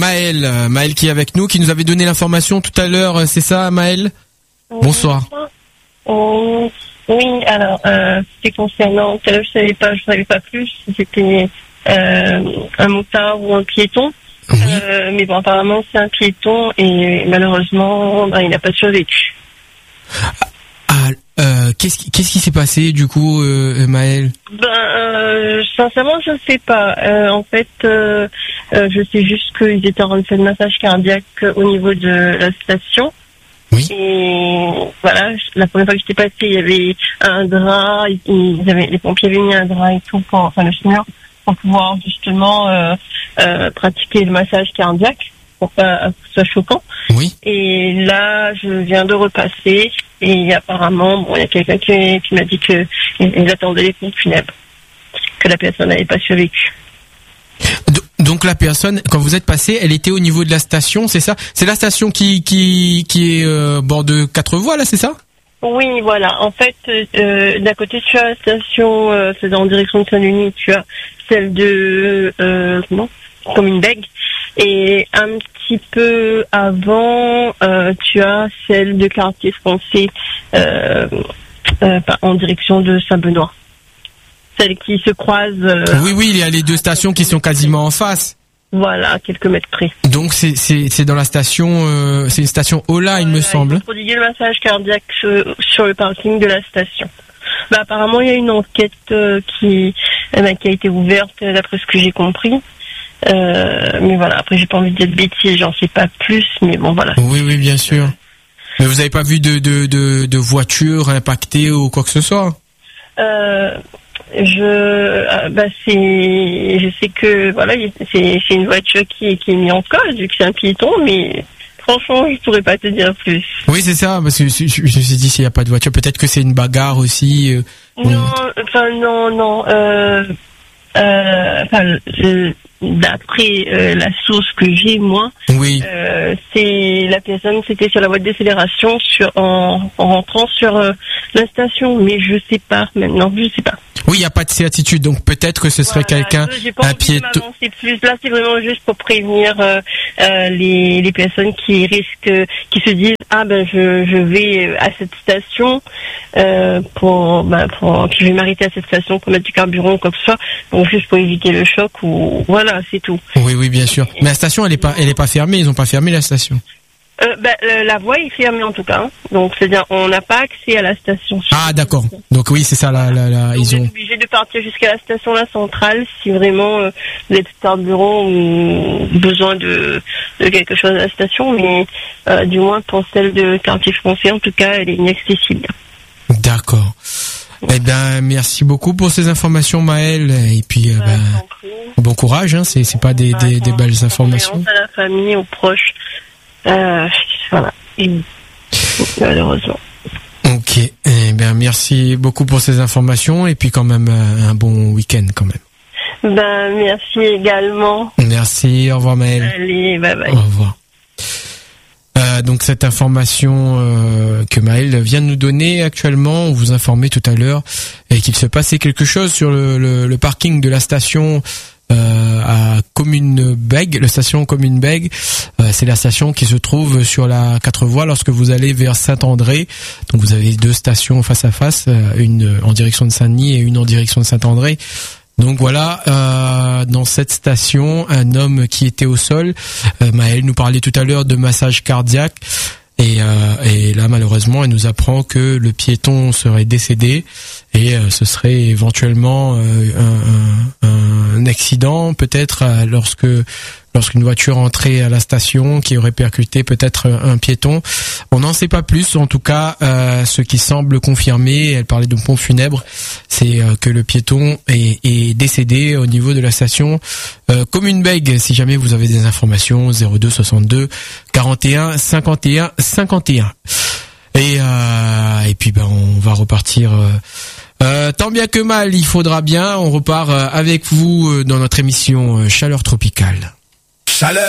Maël qui est avec nous, qui nous avait donné l'information tout à l'heure, c'est ça Maël? Bonsoir. Oui, alors c'est concernant, je savais pas plus si c'était un motard ou un piéton. Oui. Mais bon, apparemment c'est un piéton et malheureusement il n'a pas survécu. Qu'est-ce qui s'est passé du coup, Maël? Sincèrement je sais pas. En fait, je sais juste qu'ils étaient en train de faire le massage cardiaque au niveau de la station. Oui. Et voilà, la première fois que j'étais passée, il y avait un drap, les pompiers avaient mis un drap et tout, le chinois, pour pouvoir justement pratiquer le massage cardiaque, pour pas que ce soit choquant. Oui. Et là, je viens de repasser, et apparemment, il y a quelqu'un qui m'a dit que il attendait les pompes funèbres, que la personne n'avait pas survécu. Donc la personne, quand vous êtes passé, elle était au niveau de la station, c'est ça? C'est la station qui est bord de 4 voies là, c'est ça? Oui, voilà. En fait, d'un côté tu as la station, c'est en direction de Saint-Denis, tu as celle de Commune Bègue, et un petit peu avant, tu as celle de Quartier Français, en direction de Saint-Benoît. Celles qui se croisent. Oui, il y a les deux stations qui sont quasiment en face. Voilà, à quelques mètres près. Donc c'est dans la station, c'est une station Ola, il me semble. Ils ont prodigué le massage cardiaque sur le parking de la station. Apparemment, il y a une enquête qui a été ouverte, d'après ce que j'ai compris. Mais voilà, après j'ai pas envie de dire de bêtises, j'en sais pas plus, mais bon voilà. Oui, bien sûr. Mais vous avez pas vu de voiture impactée ou quoi que ce soit? Je sais que voilà, c'est une voiture qui est mise en cause vu que c'est un piéton, mais franchement je pourrais pas te dire plus. Oui, c'est ça, parce que je me suis dit s'il y a pas de voiture, peut-être que c'est une bagarre aussi. Non. D'après la source que j'ai moi, oui. C'est la personne, c'était sur la voie de décélération en rentrant sur la station, mais je sais pas maintenant, je sais pas. Oui, il n'y a pas de certitude, donc peut-être que ce serait quelqu'un, un piéton. Plus là, c'est vraiment juste pour prévenir les personnes qui risquent, qui se disent je vais à cette station pour je vais m'arrêter à cette station pour mettre du carburant ou quoi que ce soit, donc juste pour éviter le choc ou voilà, c'est tout. Oui, bien sûr. Mais la station, elle est pas fermée, ils ont pas fermé la station. La voie est fermée en tout cas, hein. Donc c'est-à-dire on n'a pas accès à la station. Ah d'accord. Donc oui, c'est ça ils ont. On est obligé de partir jusqu'à la station centrale si vraiment vous êtes carburant ou besoin de quelque chose à la station, mais du moins pour celle de Quartier Français en tout cas elle est inaccessible. D'accord. Eh ben merci beaucoup pour ces informations Maël, et puis bon courage, hein, c'est pas des belles informations. À la famille, aux proches. Voilà. Malheureusement. Ok. Eh bien, merci beaucoup pour ces informations et puis quand même un bon week-end quand même. Merci également. Merci. Au revoir Maël. Allez, bye bye. Au revoir. Donc cette information que Maël vient de nous donner actuellement, on vous informait tout à l'heure et qu'il se passait quelque chose sur le parking de la station à Commune Bègue, la station Commune Bègue. C'est la station qui se trouve sur la 4 voies lorsque vous allez vers Saint-André. Donc vous avez deux stations face à face, une en direction de Saint-Denis et une en direction de Saint-André. Donc voilà, dans cette station, un homme qui était au sol. Maël nous parlait tout à l'heure de massage cardiaque. Et là, malheureusement, elle nous apprend que le piéton serait décédé et ce serait éventuellement un accident, peut-être lorsqu'une voiture entrait à la station qui aurait percuté peut-être un piéton. On n'en sait pas plus. En tout cas, ce qui semble confirmé, elle parlait de pont funèbre, c'est que le piéton est décédé au niveau de la station Commune Bègue. Si jamais vous avez des informations, 02 62 41 51 51. Et puis on va repartir. Tant bien que mal, il faudra bien. On repart avec vous dans notre émission Chaleur Tropicale. Chaleur